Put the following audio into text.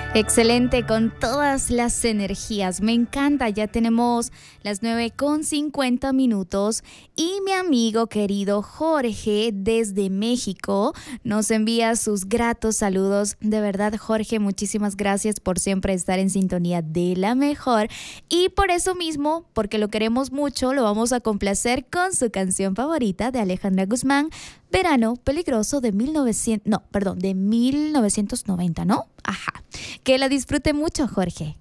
Excelente, con todas las energías. Me encanta, ya tenemos las 9:50 y mi amigo querido Jorge desde México nos envía sus gratos saludos. De verdad, Jorge, muchísimas gracias por siempre estar en sintonía de la mejor. Y por eso mismo, porque lo queremos mucho, lo vamos a complacer con su canción favorita de Alejandra Guzmán, Verano Peligroso de 1990, ¿no? Ajá. Que la disfrute mucho, Jorge.